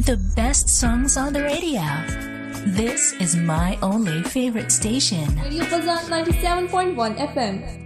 The best songs on the radio. This is my only favorite station. Radio Bazaar 97.1 FM.